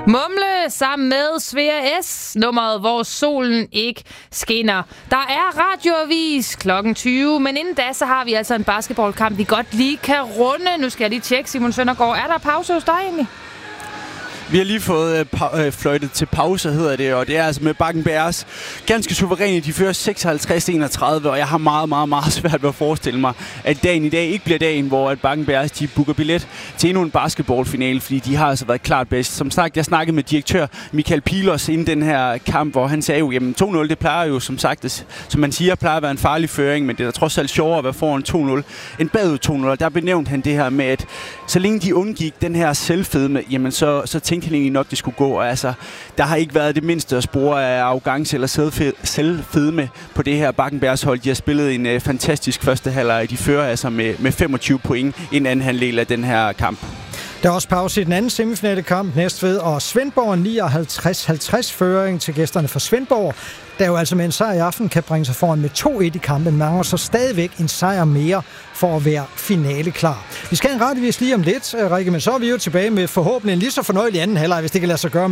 Mumle sammen med Svea S, nummeret, hvor solen ikke skinner. Der er radioavis klokken 20, men inden da, så har vi altså en basketballkamp, vi godt lige kan runde. Nu skal jeg lige tjekke, Simon Søndergaard. Er der pause hos dig egentlig? Vi har lige fået fløjtet til pause, hedder det, og det er altså med Bakken Bears ganske suveræne. De fører 56-31, og jeg har meget svært ved at forestille mig, at dagen i dag ikke bliver dagen, hvor at Bakken Bears de booker billet til endnu en basketballfinale, fordi de har altså været klart bedst. Som sagt, jeg snakkede med direktør Michael Pilos inden den her kamp, hvor han sagde jo, jamen 2-0, det plejer jo som sagt, som man siger, plejer at være en farlig føring, men det er da trods alt sjovere at være foran 2-0 end bagud 2-0, og der benævnte han det her med, at så længe de undgik den her selvfedme, jamen så tænkte han egentlig nok, det skulle gå. Og altså, der har ikke været det mindste at spore af arrogance eller selvfedme på det her Bakken Bears hold. De har spillet en fantastisk første halvleg. De fører altså med 25 point i en anden halvdel af den her kamp. Der er også pause i den anden semifinale kamp. Næstved og Svendborg 59-50 føring til gæsterne fra Svendborg, der jo altså med en sejr i aften kan bringe sig foran med 2-1 i kampen. Mangler så stadigvæk en sejr mere for at være finale klar. Vi skal en rettevis lige om lidt, Rikke, men så er vi jo tilbage med forhåbentlig en lige så fornøjelig anden halvleg, hvis det kan lade sig gøre.